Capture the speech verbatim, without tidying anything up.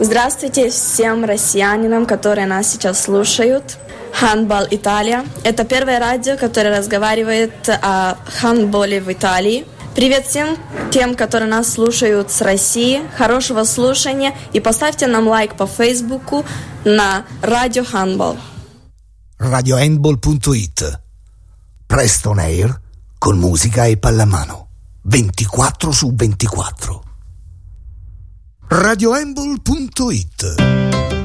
Здравствуйте всем россиянам, которые нас сейчас слушают. Handball Italia – это первое радио, которое разговаривает о хандболе в Италии. Привет всем тем, которые нас слушают с России. Хорошего слушания и поставьте нам лайк по Фейсбуку на Radio Handball. radio handball punto it. Presto on air con musica e pallamano. ventiquattro su ventiquattro. radio handball punto it.